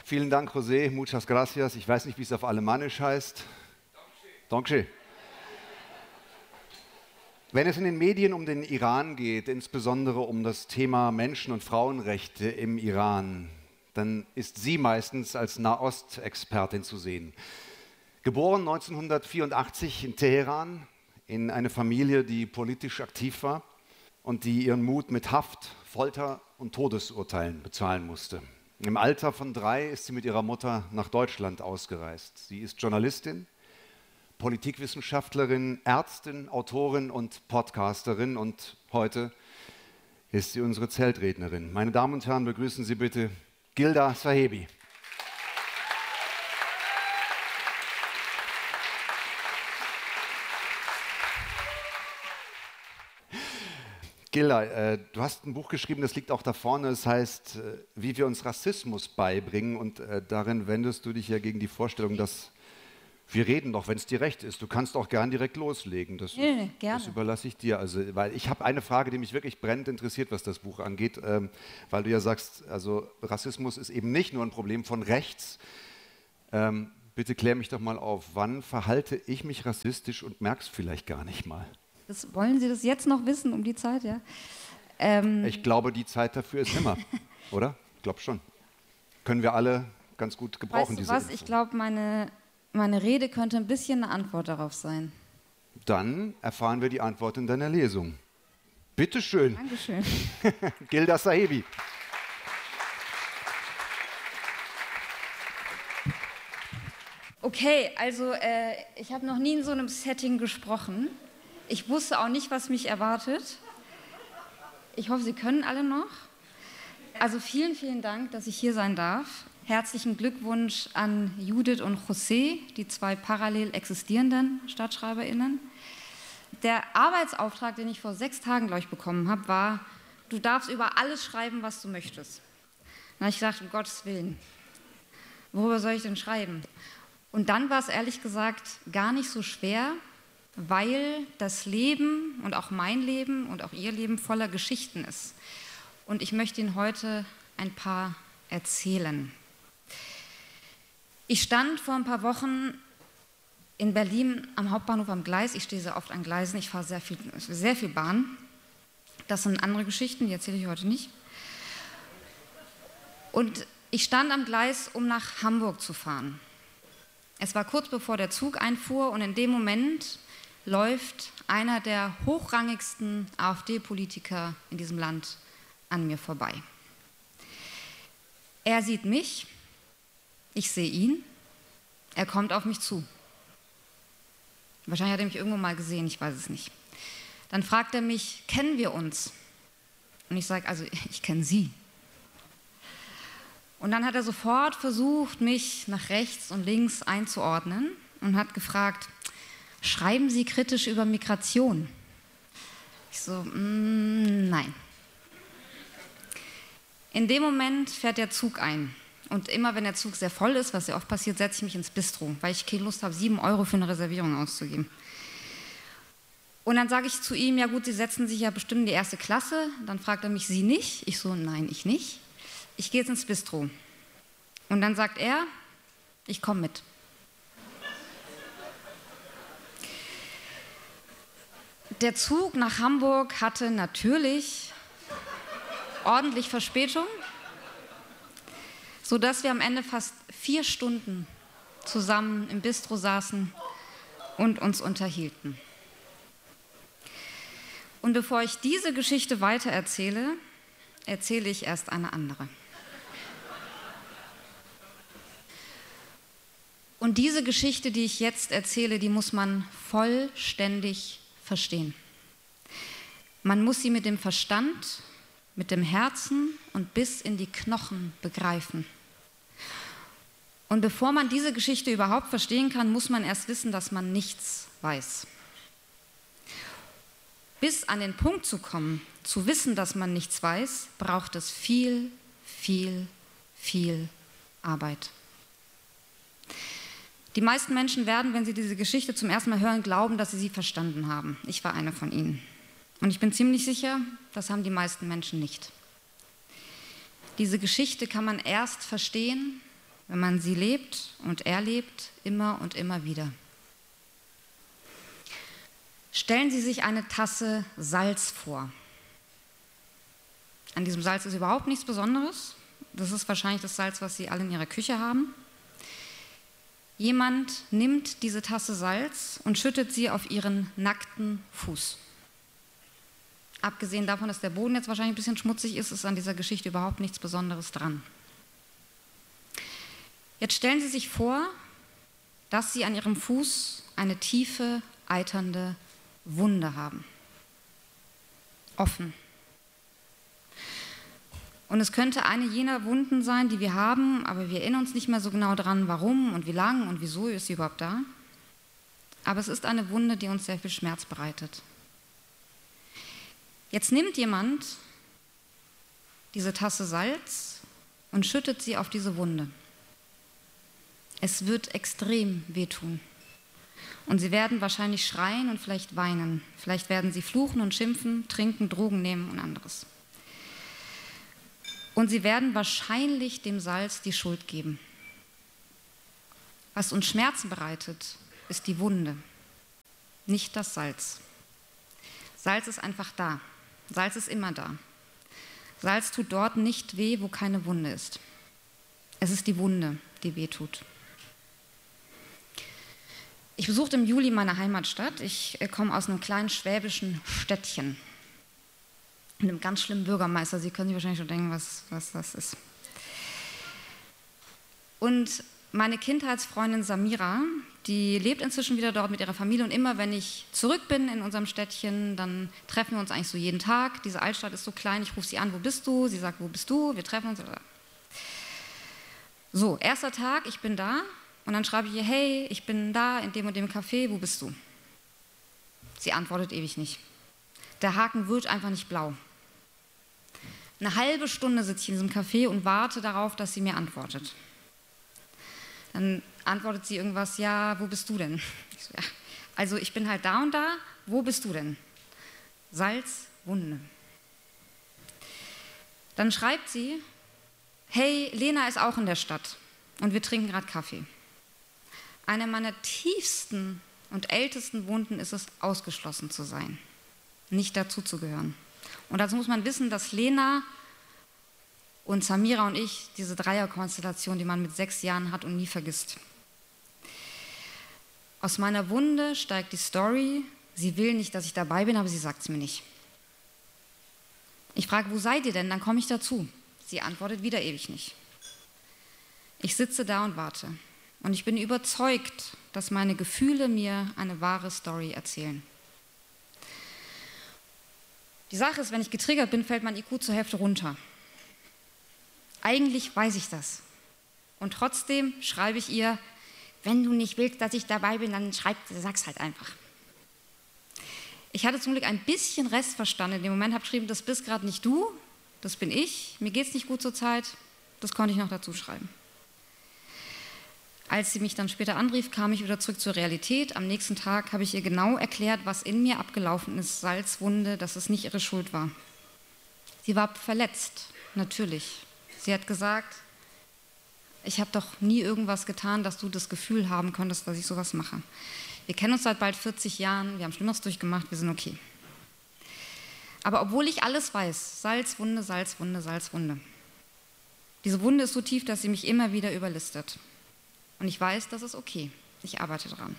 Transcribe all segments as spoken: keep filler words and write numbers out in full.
Vielen Dank, José. Muchas gracias. Ich weiß nicht, wie es auf Alemannisch heißt. Danke. Wenn es in den Medien um den Iran geht, insbesondere um das Thema Menschen- und Frauenrechte im Iran, dann ist sie meistens als Nahostexpertin zu sehen. Geboren neunzehnhundertvierundachtzig in Teheran, in eine Familie, die politisch aktiv war und die ihren Mut mit Haft, Folter und Todesurteilen bezahlen musste. Im Alter von drei ist sie mit ihrer Mutter nach Deutschland ausgereist. Sie ist Journalistin, Politikwissenschaftlerin, Ärztin, Autorin und Podcasterin und heute ist sie unsere Zeltrednerin. Meine Damen und Herren, begrüßen Sie bitte Gilda Sahebi. Gilda, äh, du hast ein Buch geschrieben, das liegt auch da vorne, es heißt, äh, wie wir uns Rassismus beibringen und äh, darin wendest du dich ja gegen die Vorstellung, dass wir reden doch, wenn es dir recht ist. Du kannst auch gern direkt loslegen, das, nee, nee, gerne. Das überlasse ich dir. Also, weil ich habe eine Frage, die mich wirklich brennend interessiert, was das Buch angeht, ähm, weil du ja sagst, also Rassismus ist eben nicht nur ein Problem von rechts. Ähm, bitte klär mich doch mal auf, wann verhalte ich mich rassistisch und merk's vielleicht gar nicht mal? Das, wollen Sie das jetzt noch wissen, um die Zeit, ja? Ähm ich glaube, die Zeit dafür ist immer, oder? Ich glaube schon. Können wir alle ganz gut gebrauchen, weißt du diese was? Info. Ich glaube, meine, meine Rede könnte ein bisschen eine Antwort darauf sein. Dann erfahren wir die Antwort in deiner Lesung. Bitte schön. Dankeschön. Gilda Sahebi. Okay, also äh, ich habe noch nie in so einem Setting gesprochen. Ich wusste auch nicht, was mich erwartet. Ich hoffe, Sie können alle noch. Also vielen, vielen Dank, dass ich hier sein darf. Herzlichen Glückwunsch an Judith und José, die zwei parallel existierenden StadtschreiberInnen. Der Arbeitsauftrag, den ich vor sechs Tagen, glaube ich, bekommen habe, war, du darfst über alles schreiben, was du möchtest. Dann habe ich gesagt, um Gottes Willen, worüber soll ich denn schreiben? Und dann war es ehrlich gesagt gar nicht so schwer, weil das Leben und auch mein Leben und auch Ihr Leben voller Geschichten ist. Und ich möchte Ihnen heute ein paar erzählen. Ich stand vor ein paar Wochen in Berlin am Hauptbahnhof am Gleis. Ich stehe sehr oft an Gleisen, ich fahre sehr viel, sehr viel Bahn. Das sind andere Geschichten, die erzähle ich heute nicht. Und ich stand am Gleis, um nach Hamburg zu fahren. Es war kurz bevor der Zug einfuhr und in dem Moment läuft einer der hochrangigsten AfD-Politiker in diesem Land an mir vorbei. Er sieht mich, ich sehe ihn, er kommt auf mich zu. Wahrscheinlich hat er mich irgendwo mal gesehen, ich weiß es nicht. Dann fragt er mich, kennen wir uns? Und ich sage, also ich kenne Sie. Und dann hat er sofort versucht, mich nach rechts und links einzuordnen und hat gefragt, schreiben Sie kritisch über Migration? Ich so, mm, nein. In dem Moment fährt der Zug ein. Und immer wenn der Zug sehr voll ist, was sehr oft passiert, setze ich mich ins Bistro, weil ich keine Lust habe, sieben Euro für eine Reservierung auszugeben. Und dann sage ich zu ihm, ja gut, Sie setzen sich ja bestimmt in die erste Klasse. Dann fragt er mich, Sie nicht? Ich so, nein, ich nicht. Ich gehe jetzt ins Bistro. Und dann sagt er, ich komme mit. Der Zug nach Hamburg hatte natürlich ordentlich Verspätung, sodass wir am Ende fast vier Stunden zusammen im Bistro saßen und uns unterhielten. Und bevor ich diese Geschichte weitererzähle, erzähle ich erst eine andere. Und diese Geschichte, die ich jetzt erzähle, die muss man vollständig verstehen. Man muss sie mit dem Verstand, mit dem Herzen und bis in die Knochen begreifen. Und bevor man diese Geschichte überhaupt verstehen kann, muss man erst wissen, dass man nichts weiß. Bis an den Punkt zu kommen, zu wissen, dass man nichts weiß, braucht es viel, viel, viel Arbeit. Die meisten Menschen werden, wenn sie diese Geschichte zum ersten Mal hören, glauben, dass sie sie verstanden haben. Ich war eine von ihnen. Und ich bin ziemlich sicher, das haben die meisten Menschen nicht. Diese Geschichte kann man erst verstehen, wenn man sie lebt und erlebt, immer und immer wieder. Stellen Sie sich eine Tasse Salz vor. An diesem Salz ist überhaupt nichts Besonderes. Das ist wahrscheinlich das Salz, was Sie alle in Ihrer Küche haben. Jemand nimmt diese Tasse Salz und schüttet sie auf Ihren nackten Fuß. Abgesehen davon, dass der Boden jetzt wahrscheinlich ein bisschen schmutzig ist, ist an dieser Geschichte überhaupt nichts Besonderes dran. Jetzt stellen Sie sich vor, dass Sie an Ihrem Fuß eine tiefe, eiternde Wunde haben. Offen. Und es könnte eine jener Wunden sein, die wir haben, aber wir erinnern uns nicht mehr so genau dran, warum und wie lang und wieso ist sie überhaupt da. Aber es ist eine Wunde, die uns sehr viel Schmerz bereitet. Jetzt nimmt jemand diese Tasse Salz und schüttet sie auf diese Wunde. Es wird extrem wehtun. Und Sie werden wahrscheinlich schreien und vielleicht weinen. Vielleicht werden Sie fluchen und schimpfen, trinken, Drogen nehmen und anderes. Und Sie werden wahrscheinlich dem Salz die Schuld geben. Was uns Schmerzen bereitet, ist die Wunde, nicht das Salz. Salz ist einfach da. Salz ist immer da. Salz tut dort nicht weh, wo keine Wunde ist. Es ist die Wunde, die weh tut. Ich besuchte im Juli meine Heimatstadt. Ich komme aus einem kleinen schwäbischen Städtchen. Mit einem ganz schlimmen Bürgermeister. Sie können sich wahrscheinlich schon denken, was, was das ist. Und meine Kindheitsfreundin Samira, die lebt inzwischen wieder dort mit ihrer Familie. Und immer, wenn ich zurück bin in unserem Städtchen, dann treffen wir uns eigentlich so jeden Tag. Diese Altstadt ist so klein, ich rufe sie an, wo bist du? Sie sagt, wo bist du? Wir treffen uns. So, erster Tag, ich bin da. Und dann schreibe ich ihr, hey, ich bin da in dem und dem Café, wo bist du? Sie antwortet ewig nicht. Der Haken wird einfach nicht blau. Eine halbe Stunde sitze ich in diesem Café und warte darauf, dass sie mir antwortet. Dann antwortet sie irgendwas, ja, wo bist du denn? Ich so, ja, also ich bin halt da und da, wo bist du denn? Salz, Wunde. Dann schreibt sie, hey, Lena ist auch in der Stadt und wir trinken gerade Kaffee. Eine meiner tiefsten und ältesten Wunden ist es, ausgeschlossen zu sein, nicht dazuzugehören. Und dazu muss man wissen, dass Lena und Samira und ich diese Dreierkonstellation, die man mit sechs Jahren hat und nie vergisst. Aus meiner Wunde steigt die Story, sie will nicht, dass ich dabei bin, aber sie sagt es mir nicht. Ich frage, wo seid ihr denn? Dann komme ich dazu. Sie antwortet wieder ewig nicht. Ich sitze da und warte. Und ich bin überzeugt, dass meine Gefühle mir eine wahre Story erzählen. Die Sache ist, wenn ich getriggert bin, fällt mein I Q zur Hälfte runter. Eigentlich weiß ich das. Und trotzdem schreibe ich ihr, wenn du nicht willst, dass ich dabei bin, dann schreib, sag's halt einfach. Ich hatte zum Glück ein bisschen Restverstand in dem Moment, habe geschrieben, das bist gerade nicht du, das bin ich, mir geht's nicht gut zur Zeit, das konnte ich noch dazu schreiben. Als sie mich dann später anrief, kam ich wieder zurück zur Realität. Am nächsten Tag habe ich ihr genau erklärt, was in mir abgelaufen ist, Salzwunde, dass es nicht ihre Schuld war. Sie war verletzt, natürlich. Sie hat gesagt, ich habe doch nie irgendwas getan, dass du das Gefühl haben konntest, dass ich sowas mache. Wir kennen uns seit bald vierzig Jahren, wir haben Schlimmeres durchgemacht, wir sind okay. Aber obwohl ich alles weiß, Salzwunde, Salzwunde, Salzwunde. Diese Wunde ist so tief, dass sie mich immer wieder überlistet. Und ich weiß, das ist okay. Ich arbeite dran.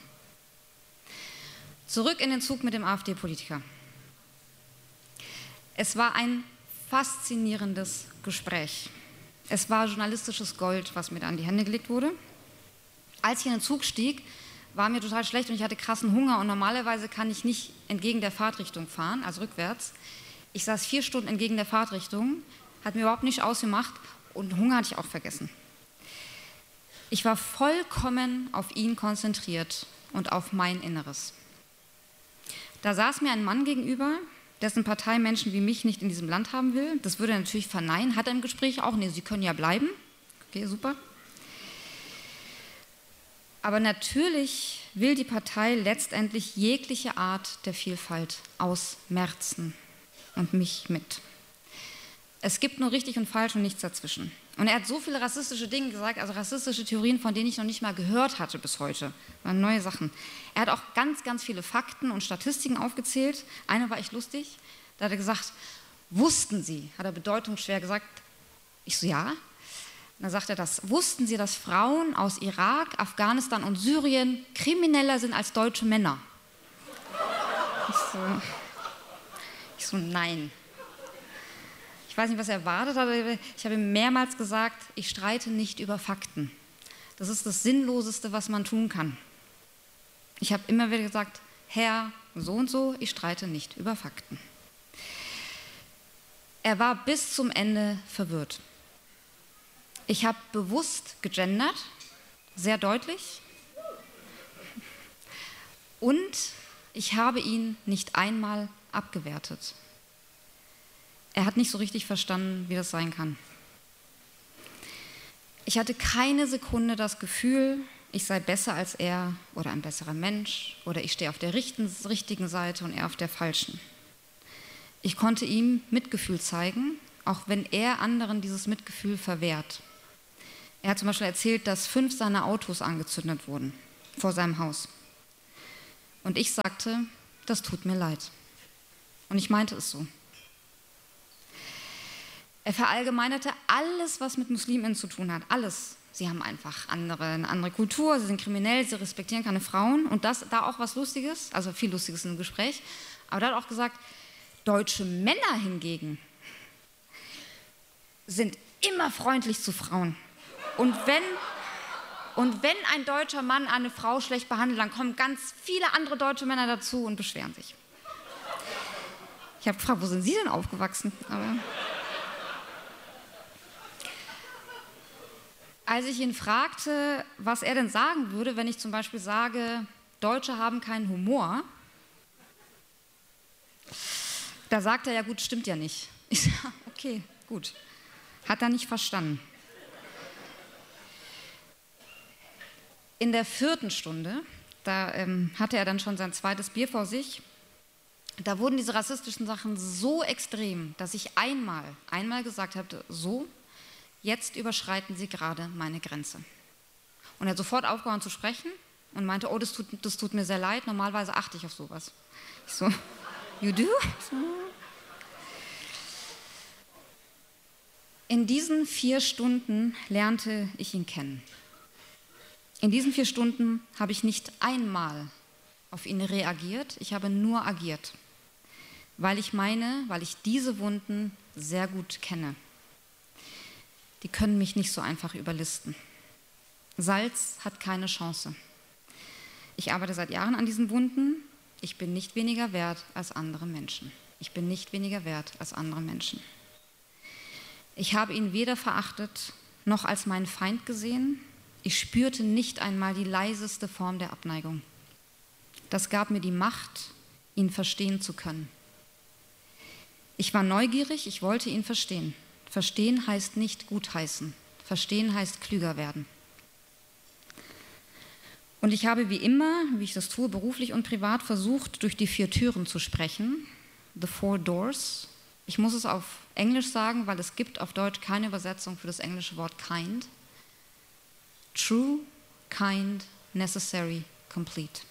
Zurück in den Zug mit dem AfD-Politiker. Es war ein faszinierendes Gespräch. Es war journalistisches Gold, was mir da an die Hände gelegt wurde. Als ich in den Zug stieg, war mir total schlecht und ich hatte krassen Hunger. Und normalerweise kann ich nicht entgegen der Fahrtrichtung fahren, also rückwärts. Ich saß vier Stunden entgegen der Fahrtrichtung, hat mir überhaupt nicht ausgemacht und Hunger hatte ich auch vergessen. Ich war vollkommen auf ihn konzentriert und auf mein Inneres. Da saß mir ein Mann gegenüber, dessen Partei Menschen wie mich nicht in diesem Land haben will. Das würde er natürlich verneinen, hat er im Gespräch auch. Nee, Sie können ja bleiben. Okay, super. Aber natürlich will die Partei letztendlich jegliche Art der Vielfalt ausmerzen und mich mit. Es gibt nur richtig und falsch und nichts dazwischen. Und er hat so viele rassistische Dinge gesagt, also rassistische Theorien, von denen ich noch nicht mal gehört hatte bis heute. Das waren neue Sachen. Er hat auch ganz, ganz viele Fakten und Statistiken aufgezählt. Eine war echt lustig. Da hat er gesagt, wussten Sie, hat er bedeutungsschwer gesagt. Ich so, ja. Und dann sagt er das, wussten Sie, dass Frauen aus Irak, Afghanistan und Syrien krimineller sind als deutsche Männer? Ich so, ich so nein. Ich weiß nicht, was er erwartet hat. Ich habe ihm mehrmals gesagt, ich streite nicht über Fakten. Das ist das Sinnloseste, was man tun kann. Ich habe immer wieder gesagt, Herr, so und so, ich streite nicht über Fakten. Er war bis zum Ende verwirrt. Ich habe bewusst gegendert, sehr deutlich. Und ich habe ihn nicht einmal abgewertet. Er hat nicht so richtig verstanden, wie das sein kann. Ich hatte keine Sekunde das Gefühl, ich sei besser als er oder ein besserer Mensch oder ich stehe auf der richtigen Seite und er auf der falschen. Ich konnte ihm Mitgefühl zeigen, auch wenn er anderen dieses Mitgefühl verwehrt. Er hat zum Beispiel erzählt, dass fünf seiner Autos angezündet wurden vor seinem Haus. Und ich sagte, das tut mir leid. Und ich meinte es so. Er verallgemeinerte alles, was mit Musliminnen zu tun hat, alles. Sie haben einfach andere, eine andere Kultur, sie sind kriminell, sie respektieren keine Frauen. Und das, da auch was Lustiges, also viel Lustiges im Gespräch. Aber er hat auch gesagt, deutsche Männer hingegen sind immer freundlich zu Frauen. Und wenn, und wenn ein deutscher Mann eine Frau schlecht behandelt, dann kommen ganz viele andere deutsche Männer dazu und beschweren sich. Ich habe gefragt, wo sind Sie denn aufgewachsen? Aber als ich ihn fragte, was er denn sagen würde, wenn ich zum Beispiel sage, Deutsche haben keinen Humor, da sagt er, ja gut, stimmt ja nicht. Ich sage, okay, gut. Hat er nicht verstanden. In der vierten Stunde, da ähm, hatte er dann schon sein zweites Bier vor sich, da wurden diese rassistischen Sachen so extrem, dass ich einmal, einmal gesagt habe, so, jetzt überschreiten Sie gerade meine Grenze. Und er hat sofort aufgehört zu sprechen und meinte, oh, das tut, das tut mir sehr leid, normalerweise achte ich auf sowas. Ich so, you do? So. In diesen vier Stunden lernte ich ihn kennen. In diesen vier Stunden habe ich nicht einmal auf ihn reagiert, ich habe nur agiert, weil ich meine, weil ich diese Wunden sehr gut kenne. Die können mich nicht so einfach überlisten. Salz hat keine Chance. Ich arbeite seit Jahren an diesen Wunden. Ich bin nicht weniger wert als andere Menschen. Ich bin nicht weniger wert als andere Menschen. Ich habe ihn weder verachtet noch als meinen Feind gesehen. Ich spürte nicht einmal die leiseste Form der Abneigung. Das gab mir die Macht, ihn verstehen zu können. Ich war neugierig, ich wollte ihn verstehen. Verstehen heißt nicht gutheißen. Verstehen heißt klüger werden. Und ich habe wie immer, wie ich das tue, beruflich und privat, versucht, durch die vier Türen zu sprechen. The Four Doors. Ich muss es auf Englisch sagen, weil es gibt auf Deutsch keine Übersetzung für das englische Wort kind. True, kind, necessary, complete.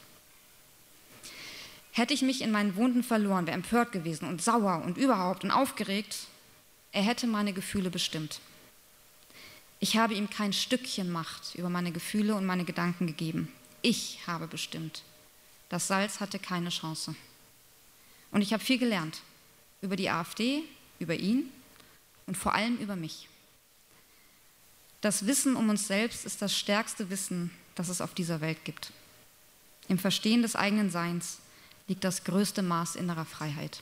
Hätte ich mich in meinen Wunden verloren, wäre empört gewesen und sauer und überhaupt und aufgeregt, er hätte meine Gefühle bestimmt. Ich habe ihm kein Stückchen Macht über meine Gefühle und meine Gedanken gegeben. Ich habe bestimmt. Das Salz hatte keine Chance. Und ich habe viel gelernt über die AfD, über ihn und vor allem über mich. Das Wissen um uns selbst ist das stärkste Wissen, das es auf dieser Welt gibt. Im Verstehen des eigenen Seins liegt das größte Maß innerer Freiheit.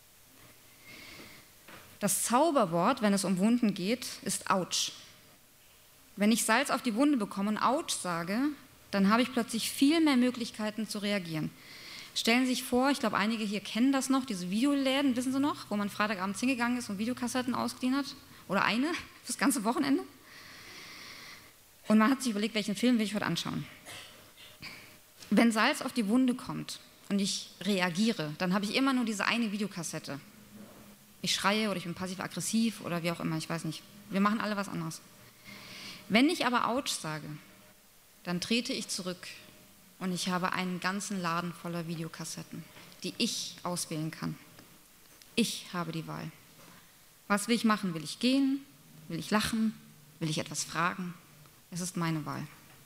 Das Zauberwort, wenn es um Wunden geht, ist Autsch. Wenn ich Salz auf die Wunde bekomme und Autsch sage, dann habe ich plötzlich viel mehr Möglichkeiten zu reagieren. Stellen Sie sich vor, ich glaube, einige hier kennen das noch, diese Videoläden, wissen Sie noch, wo man Freitagabends hingegangen ist und Videokassetten ausgeliehen hat? Oder eine, fürs ganze Wochenende? Und man hat sich überlegt, welchen Film will ich heute anschauen. Wenn Salz auf die Wunde kommt und ich reagiere, dann habe ich immer nur diese eine Videokassette. Ich schreie oder ich bin passiv-aggressiv oder wie auch immer, ich weiß nicht, Wir machen alle was anderes. Wenn ich aber Autsch sage, dann trete ich zurück und ich habe einen ganzen Laden voller Videokassetten, die ich auswählen kann. Ich habe die Wahl. Was will ich machen? Will ich gehen? Will ich lachen? Will ich etwas fragen? Es ist meine Wahl.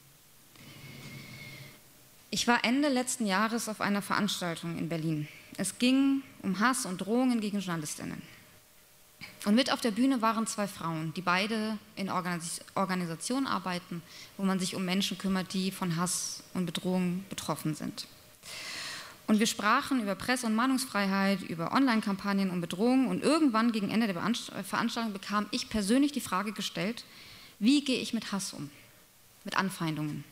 Ich war Ende letzten Jahres auf einer Veranstaltung in Berlin. Es ging um Hass und Drohungen gegen Journalistinnen. Und mit auf der Bühne waren zwei Frauen, die beide in Organis- Organisationen arbeiten, wo man sich um Menschen kümmert, die von Hass und Bedrohung betroffen sind. Und wir sprachen über Presse- und Meinungsfreiheit, über Online-Kampagnen und Bedrohungen. Und irgendwann gegen Ende der Beanst- Veranstaltung bekam ich persönlich die Frage gestellt, wie gehe ich mit Hass um, mit Anfeindungen?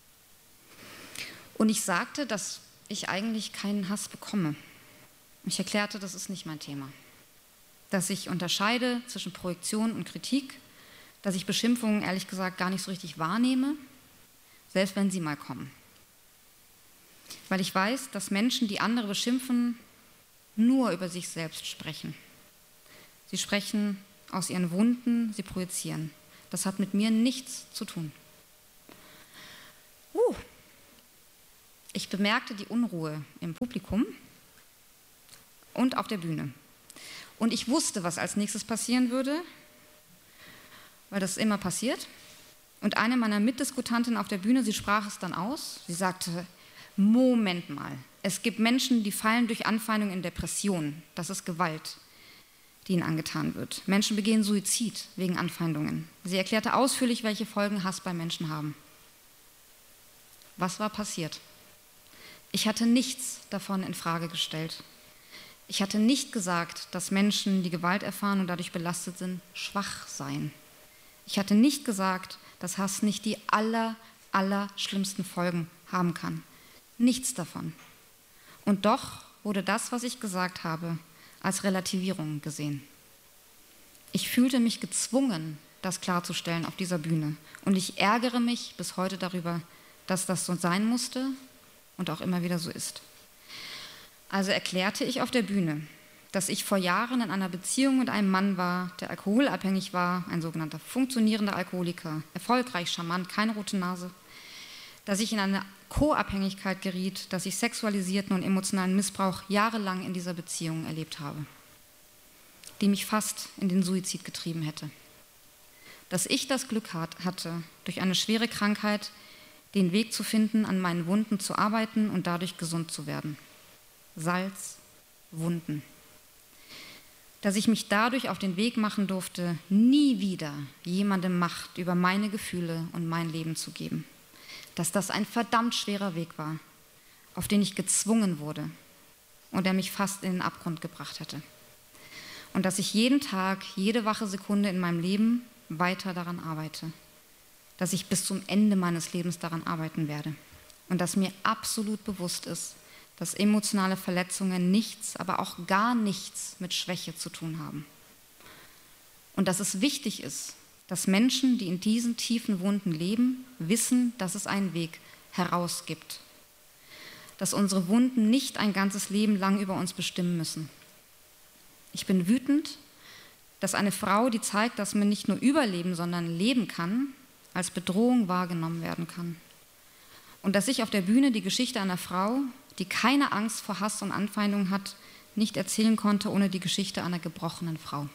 Und ich sagte, dass ich eigentlich keinen Hass bekomme. Ich erklärte, das ist nicht mein Thema. Dass ich unterscheide zwischen Projektion und Kritik, dass ich Beschimpfungen ehrlich gesagt gar nicht so richtig wahrnehme, selbst wenn sie mal kommen. Weil ich weiß, dass Menschen, die andere beschimpfen, nur über sich selbst sprechen. Sie sprechen aus ihren Wunden, sie projizieren. Das hat mit mir nichts zu tun. Uh. Ich bemerkte die Unruhe im Publikum und auf der Bühne. Und ich wusste, was als nächstes passieren würde, weil das immer passiert. Und eine meiner Mitdiskutantinnen auf der Bühne, sie sprach es dann aus. Sie sagte, Moment mal, es gibt Menschen, die fallen durch Anfeindung in Depression. Das ist Gewalt, die ihnen angetan wird. Menschen begehen Suizid wegen Anfeindungen. Sie erklärte ausführlich, welche Folgen Hass bei Menschen haben. Was war passiert? Ich hatte nichts davon in Frage gestellt. Ich hatte nicht gesagt, dass Menschen, die Gewalt erfahren und dadurch belastet sind, schwach seien. Ich hatte nicht gesagt, dass Hass nicht die aller, aller schlimmsten Folgen haben kann. Nichts davon. Und doch wurde das, was ich gesagt habe, als Relativierung gesehen. Ich fühlte mich gezwungen, das klarzustellen auf dieser Bühne. Und ich ärgere mich bis heute darüber, dass das so sein musste und auch immer wieder so ist. Also erklärte ich auf der Bühne, dass ich vor Jahren in einer Beziehung mit einem Mann war, der alkoholabhängig war, ein sogenannter funktionierender Alkoholiker, erfolgreich, charmant, keine rote Nase, dass ich in eine Co-Abhängigkeit geriet, dass ich sexualisierten und emotionalen Missbrauch jahrelang in dieser Beziehung erlebt habe, die mich fast in den Suizid getrieben hätte. Dass ich das Glück hat, hatte, durch eine schwere Krankheit den Weg zu finden, an meinen Wunden zu arbeiten und dadurch gesund zu werden. Salz, Wunden. Dass ich mich dadurch auf den Weg machen durfte, nie wieder jemandem Macht über meine Gefühle und mein Leben zu geben. Dass das ein verdammt schwerer Weg war, auf den ich gezwungen wurde und der mich fast in den Abgrund gebracht hätte. Und dass ich jeden Tag, jede wache Sekunde in meinem Leben weiter daran arbeite. Dass ich bis zum Ende meines Lebens daran arbeiten werde. Und dass mir absolut bewusst ist, dass emotionale Verletzungen nichts, aber auch gar nichts mit Schwäche zu tun haben. Und dass es wichtig ist, dass Menschen, die in diesen tiefen Wunden leben, wissen, dass es einen Weg heraus gibt. Dass unsere Wunden nicht ein ganzes Leben lang über uns bestimmen müssen. Ich bin wütend, dass eine Frau, die zeigt, dass man nicht nur überleben, sondern leben kann, als Bedrohung wahrgenommen werden kann. Und dass ich auf der Bühne die Geschichte einer Frau, die keine Angst vor Hass und Anfeindung hat, nicht erzählen konnte ohne die Geschichte einer gebrochenen Frau.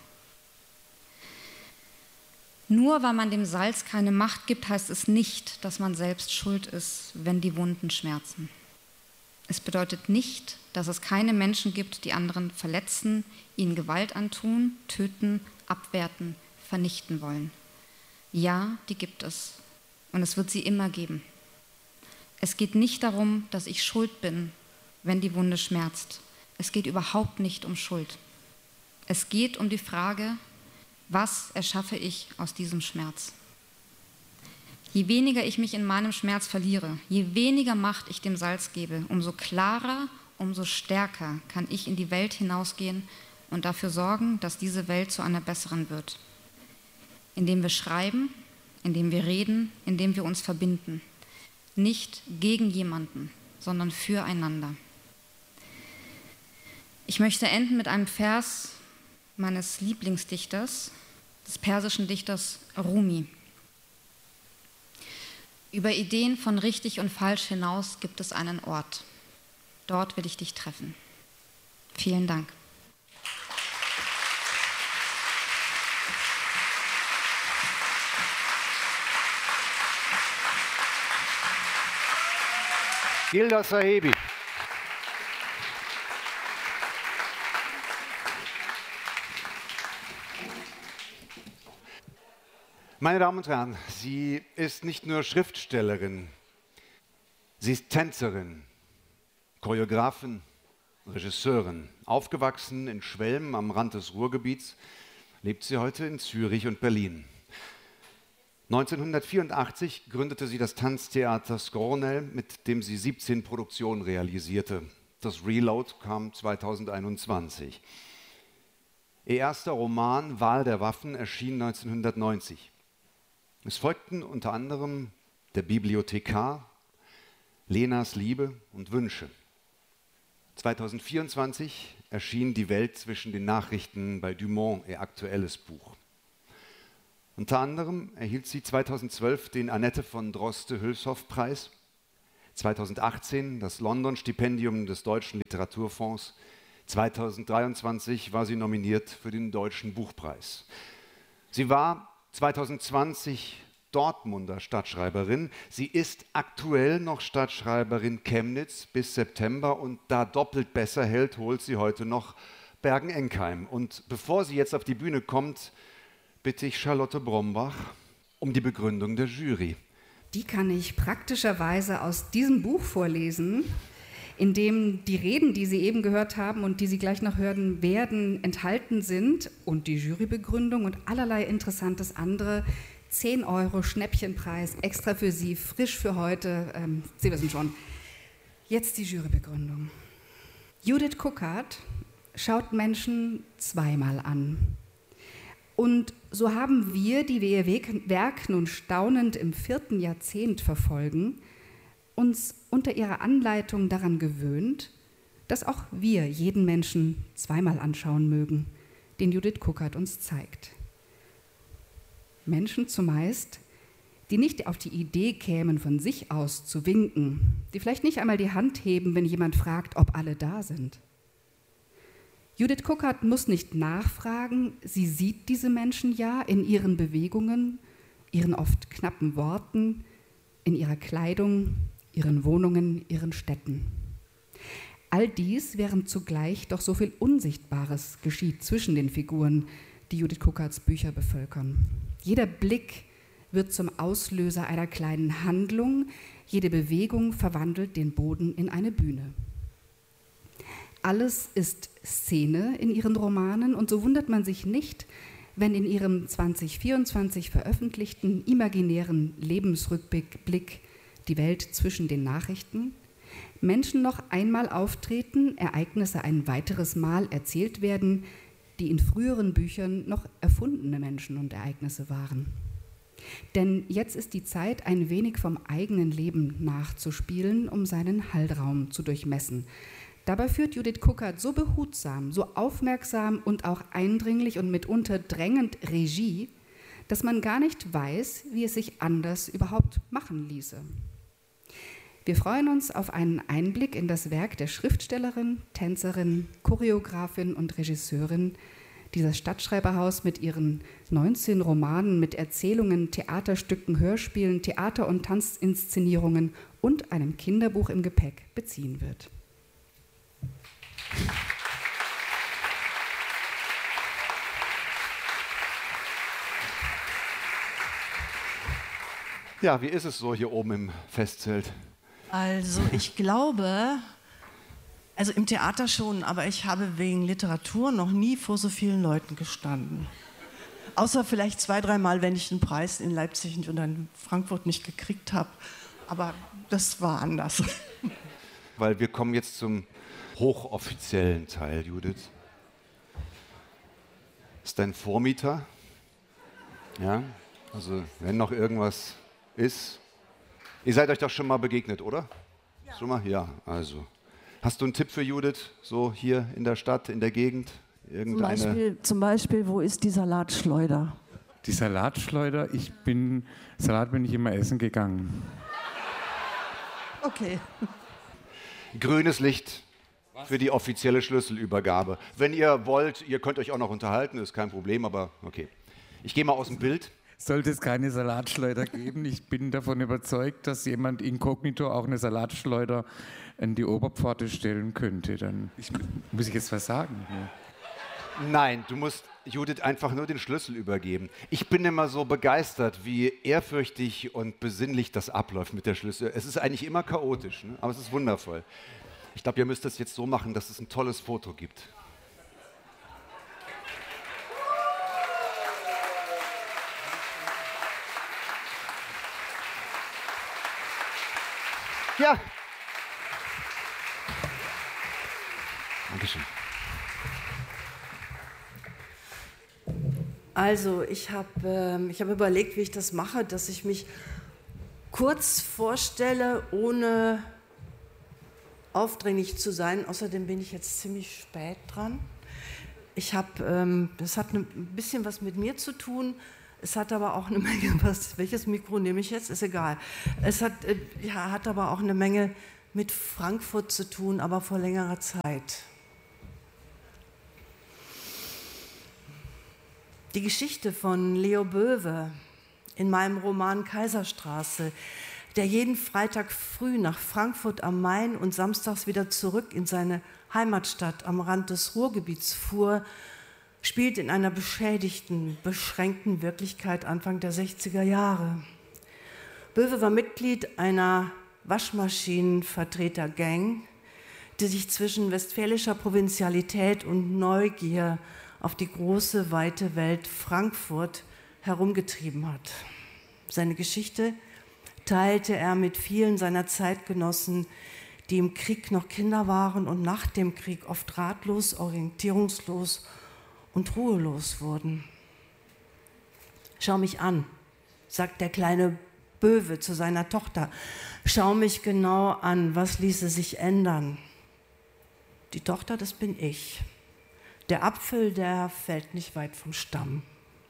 Nur weil man dem Salz keine Macht gibt, heißt es nicht, dass man selbst schuld ist, wenn die Wunden schmerzen. Es bedeutet nicht, dass es keine Menschen gibt, die anderen verletzen, ihnen Gewalt antun, töten, abwerten, vernichten wollen. Ja, die gibt es. Und es wird sie immer geben. Es geht nicht darum, dass ich schuld bin, wenn die Wunde schmerzt. Es geht überhaupt nicht um Schuld. Es geht um die Frage, was erschaffe ich aus diesem Schmerz? Je weniger ich mich in meinem Schmerz verliere, je weniger Macht ich dem Salz gebe, umso klarer, umso stärker kann ich in die Welt hinausgehen und dafür sorgen, dass diese Welt zu einer besseren wird. Indem wir schreiben, indem wir reden, indem wir uns verbinden. Nicht gegen jemanden, sondern füreinander. Ich möchte enden mit einem Vers meines Lieblingsdichters, des persischen Dichters Rumi. Über Ideen von richtig und falsch hinaus gibt es einen Ort. Dort will ich dich treffen. Vielen Dank. Gilda Sahebi. Meine Damen und Herren, sie ist nicht nur Schriftstellerin, sie ist Tänzerin, Choreografin, Regisseurin. Aufgewachsen in Schwelm am Rand des Ruhrgebiets, lebt sie heute in Zürich und Berlin. neunzehnhundertvierundachtzig gründete sie das Tanztheater Scornell, mit dem sie siebzehn Produktionen realisierte. Das Reload kam zweitausendeinundzwanzig. Ihr erster Roman Wahl der Waffen erschien neunzehnhundertneunzig. Es folgten unter anderem Der Bibliothekar, Lenas Liebe und Wünsche. zweitausendvierundzwanzig erschien Die Welt zwischen den Nachrichten bei Dumont, ihr aktuelles Buch. Unter anderem erhielt sie zweitausendzwölf den Annette von Droste-Hülshoff-Preis, zweitausendachtzehn das London-Stipendium des Deutschen Literaturfonds, zweitausenddreiundzwanzig war sie nominiert für den Deutschen Buchpreis. Sie war zweitausendzwanzig Dortmunder Stadtschreiberin. Sie ist aktuell noch Stadtschreiberin Chemnitz bis September und da doppelt besser hält, holt sie heute noch Bergen-Enkheim. Und bevor sie jetzt auf die Bühne kommt, bitte ich Charlotte Brombach um die Begründung der Jury. Die kann ich praktischerweise aus diesem Buch vorlesen, in dem die Reden, die Sie eben gehört haben und die Sie gleich noch hören werden, enthalten sind und die Jurybegründung und allerlei Interessantes andere. zehn Euro Schnäppchenpreis, extra für Sie, frisch für heute. Ähm, Sie wissen schon. Jetzt die Jurybegründung. Judith Kuckert schaut Menschen zweimal an. Und so haben wir, die wir ihr Werk nun staunend im vierten Jahrzehnt verfolgen, uns unter ihrer Anleitung daran gewöhnt, dass auch wir jeden Menschen zweimal anschauen mögen, den Judith Kuckert uns zeigt. Menschen zumeist, die nicht auf die Idee kämen, von sich aus zu winken, die vielleicht nicht einmal die Hand heben, wenn jemand fragt, ob alle da sind. Judith Kuckert muss nicht nachfragen, sie sieht diese Menschen ja in ihren Bewegungen, ihren oft knappen Worten, in ihrer Kleidung, ihren Wohnungen, ihren Städten. All dies, während zugleich doch so viel Unsichtbares geschieht zwischen den Figuren, die Judith Kuckerts Bücher bevölkern. Jeder Blick wird zum Auslöser einer kleinen Handlung, jede Bewegung verwandelt den Boden in eine Bühne. Alles ist Szene in ihren Romanen und so wundert man sich nicht, wenn in ihrem zwanzig vierundzwanzig veröffentlichten imaginären Lebensrückblick Die Welt zwischen den Nachrichten Menschen noch einmal auftreten, Ereignisse ein weiteres Mal erzählt werden, die in früheren Büchern noch erfundene Menschen und Ereignisse waren. Denn jetzt ist die Zeit, ein wenig vom eigenen Leben nachzuspielen, um seinen Haltraum zu durchmessen. Dabei führt Judith Kuckert so behutsam, so aufmerksam und auch eindringlich und mitunter drängend Regie, dass man gar nicht weiß, wie es sich anders überhaupt machen ließe. Wir freuen uns auf einen Einblick in das Werk der Schriftstellerin, Tänzerin, Choreografin und Regisseurin, die das Stadtschreiberhaus mit ihren neunzehn Romanen, mit Erzählungen, Theaterstücken, Hörspielen, Theater- und Tanzinszenierungen und einem Kinderbuch im Gepäck beziehen wird. Ja, wie ist es so hier oben im Festzelt? Also ich glaube, also im Theater schon, aber ich habe wegen Literatur noch nie vor so vielen Leuten gestanden. Außer vielleicht zwei, dreimal, wenn ich einen Preis in Leipzig und in Frankfurt nicht gekriegt habe. Aber das war anders. Weil wir kommen jetzt zum hochoffiziellen Teil, Judith. Ist dein Vormieter? Ja, also wenn noch irgendwas ist. Ihr seid euch doch schon mal begegnet, oder? Ja. Schon mal? Ja, also. Hast du einen Tipp für Judith, so hier in der Stadt, in der Gegend? Zum Beispiel, zum Beispiel, wo ist die Salatschleuder? Die Salatschleuder, ich bin, Salat bin ich immer essen gegangen. Okay. Grünes Licht für die offizielle Schlüsselübergabe. Wenn ihr wollt, ihr könnt euch auch noch unterhalten, ist kein Problem, aber okay. Ich gehe mal aus dem Bild. Sollte es keine Salatschleuder geben, ich bin davon überzeugt, dass jemand inkognito auch eine Salatschleuder an die Oberpforte stellen könnte. Dann ich, muss ich jetzt was sagen? Ja. Nein, du musst Judith einfach nur den Schlüssel übergeben. Ich bin immer so begeistert, wie ehrfürchtig und besinnlich das abläuft mit der Schlüssel. Es ist eigentlich immer chaotisch, ne? Aber es ist wundervoll. Ich glaube, ihr müsst es jetzt so machen, dass es ein tolles Foto gibt. Ja. Dankeschön. Also, ich habe ähm, ich hab überlegt, wie ich das mache, dass ich mich kurz vorstelle, ohne aufdringlich zu sein. Außerdem bin ich jetzt ziemlich spät dran. Ich habe, ähm, das hat ein bisschen was mit mir zu tun. Es hat aber auch eine Menge, was, welches Mikro nehme ich jetzt, ist egal. Es hat, äh, ja, hat aber auch eine Menge mit Frankfurt zu tun, aber vor längerer Zeit. Die Geschichte von Leo Boewe in meinem Roman Kaiserstraße, der jeden Freitag früh nach Frankfurt am Main und samstags wieder zurück in seine Heimatstadt am Rand des Ruhrgebiets fuhr, spielt in einer beschädigten, beschränkten Wirklichkeit Anfang der sechziger Jahre. Boewe war Mitglied einer Waschmaschinenvertreter-Gang, die sich zwischen westfälischer Provinzialität und Neugier auf die große, weite Welt Frankfurt herumgetrieben hat. Seine Geschichte teilte er mit vielen seiner Zeitgenossen, die im Krieg noch Kinder waren und nach dem Krieg oft ratlos, orientierungslos und ruhelos wurden. Schau mich an, sagt der kleine Boewe zu seiner Tochter. Schau mich genau an, was ließe sich ändern? Die Tochter, das bin ich. Der Apfel, der fällt nicht weit vom Stamm.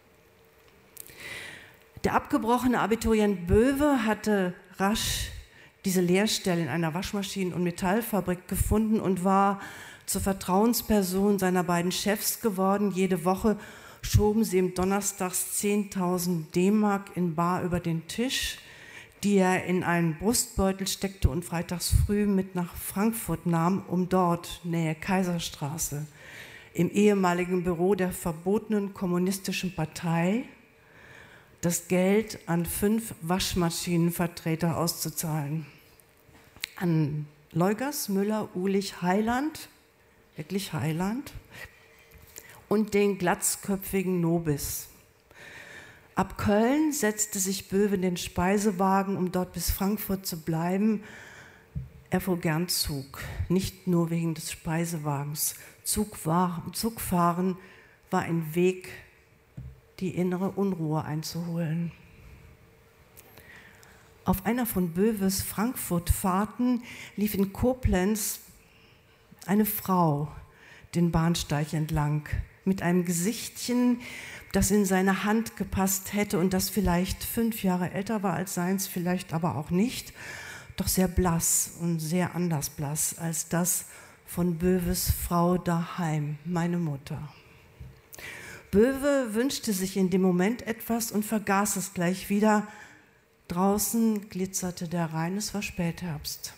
Der abgebrochene Abiturient Boewe hatte rasch diese Lehrstelle in einer Waschmaschinen- und Metallfabrik gefunden und war zur Vertrauensperson seiner beiden Chefs geworden. Jede Woche schoben sie ihm donnerstags zehntausend D-Mark in bar über den Tisch, die er in einen Brustbeutel steckte und freitags früh mit nach Frankfurt nahm, um dort, Nähe Kaiserstraße, im ehemaligen Büro der verbotenen kommunistischen Partei, das Geld an fünf Waschmaschinenvertreter auszuzahlen. An Leugers, Müller, Uhlich, Heiland, wirklich Heiland, und den glatzköpfigen Nobis. Ab Köln setzte sich Boewe in den Speisewagen, um dort bis Frankfurt zu bleiben. Er fuhr gern Zug, nicht nur wegen des Speisewagens. Zug war, Zugfahren war ein Weg, die innere Unruhe einzuholen. Auf einer von Boewes Frankfurt-Fahrten lief in Koblenz eine Frau den Bahnsteig entlang mit einem Gesichtchen, das in seine Hand gepasst hätte und das vielleicht fünf Jahre älter war als seins, vielleicht aber auch nicht, doch sehr blass und sehr anders blass als das von Boewes Frau daheim, meine Mutter. Boewe wünschte sich in dem Moment etwas und vergaß es gleich wieder. Draußen glitzerte der Rhein, es war Spätherbst.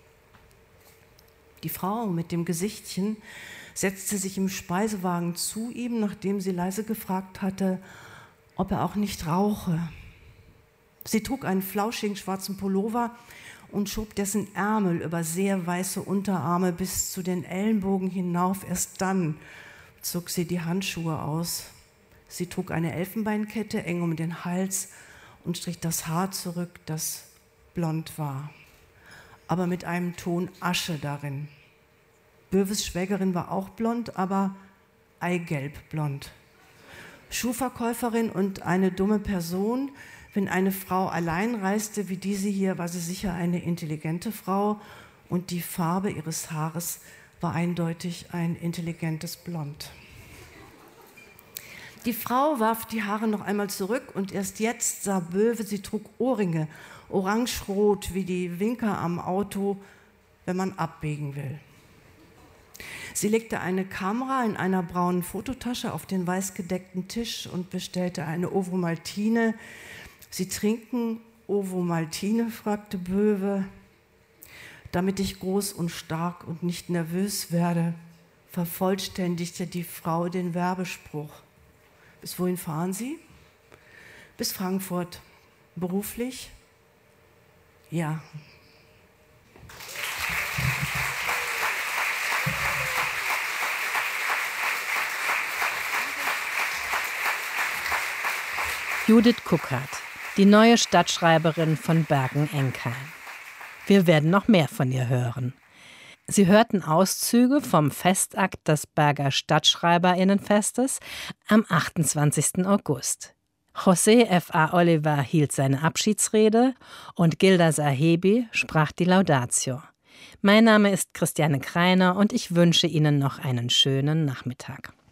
Die Frau mit dem Gesichtchen setzte sich im Speisewagen zu ihm, nachdem sie leise gefragt hatte, ob er auch nicht rauche. Sie trug einen flauschigen schwarzen Pullover und schob dessen Ärmel über sehr weiße Unterarme bis zu den Ellenbogen hinauf. Erst dann zog sie die Handschuhe aus. Sie trug eine Elfenbeinkette eng um den Hals und strich das Haar zurück, das blond war, aber mit einem Ton Asche darin. Boewes Schwägerin war auch blond, aber eigelbblond. Schuhverkäuferin und eine dumme Person. Wenn eine Frau allein reiste wie diese hier, war sie sicher eine intelligente Frau und die Farbe ihres Haares war eindeutig ein intelligentes Blond. Die Frau warf die Haare noch einmal zurück und erst jetzt sah Böwe, sie trug Ohrringe, orangerot wie die Winker am Auto, wenn man abbiegen will. Sie legte eine Kamera in einer braunen Fototasche auf den weiß gedeckten Tisch und bestellte eine Ovomaltine. Sie trinken Ovomaltine, fragte Böwe. Damit ich groß und stark und nicht nervös werde, vervollständigte die Frau den Werbespruch. Bis wohin fahren Sie? Bis Frankfurt. Beruflich? Ja. Judith Kuckert, die neue Stadtschreiberin von Bergen-Enkheim. Wir werden noch mehr von ihr hören. Sie hörten Auszüge vom Festakt des Berger StadtschreiberInnenfestes am achtundzwanzigsten August. José F A Oliver hielt seine Abschiedsrede und Gilda Sahebi sprach die Laudatio. Mein Name ist Christiane Kreiner und ich wünsche Ihnen noch einen schönen Nachmittag.